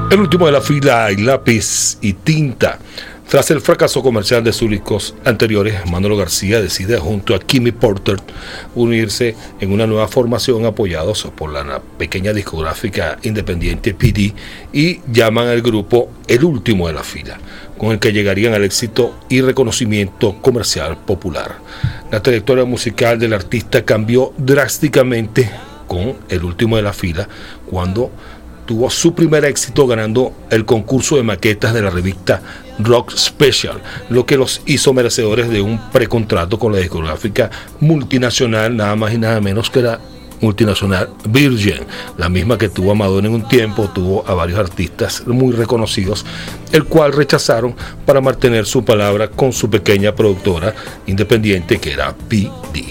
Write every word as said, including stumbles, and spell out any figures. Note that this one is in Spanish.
El último de la fila, y lápiz y tinta. Tras el fracaso comercial de sus discos anteriores, Manolo García decide junto a Kimmy Porter unirse en una nueva formación apoyados por la pequeña discográfica independiente P D y llaman al grupo El Último de la Fila, con el que llegarían al éxito y reconocimiento comercial popular. La trayectoria musical del artista cambió drásticamente con El Último de la Fila cuando tuvo su primer éxito ganando el concurso de maquetas de la revista Rock Special, lo que los hizo merecedores de un precontrato con la discográfica multinacional, nada más y nada menos que la multinacional Virgin, la misma que tuvo a Madonna en un tiempo, tuvo a varios artistas muy reconocidos, el cual rechazaron para mantener su palabra con su pequeña productora independiente que era P D.